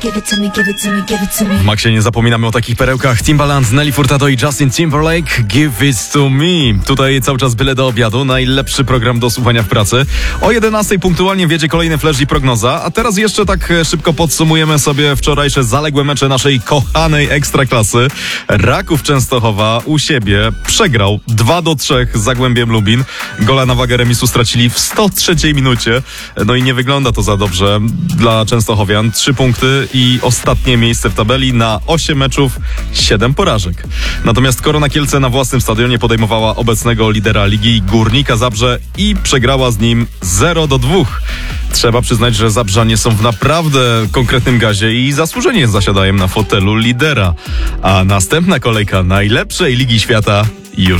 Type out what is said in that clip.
Give it to me, give it to me, give it to me. W Maxie nie zapominamy o takich perełkach. Timbaland, Nelly Furtado i Justin Timberlake. Give it to me. Tutaj cały czas byle do obiadu. Najlepszy program do słuchania w pracy. O 11 punktualnie wiedzie kolejny flash i prognoza. A teraz jeszcze tak szybko podsumujemy sobie wczorajsze zaległe mecze naszej kochanej Ekstraklasy. Raków Częstochowa u siebie przegrał 2-3 z Zagłębiem Lubin. Gola na wagę remisu stracili w 103 minucie. No i nie wygląda to za dobrze dla Częstochowian. 3 punkty i ostatnie miejsce w tabeli na 8 meczów, 7 porażek. Natomiast Korona Kielce na własnym stadionie podejmowała obecnego lidera ligi Górnika Zabrze i przegrała z nim 0-2. Trzeba przyznać, że Zabrzanie są w naprawdę konkretnym gazie i zasłużenie zasiadają na fotelu lidera. A następna kolejka najlepszej Ligi Świata już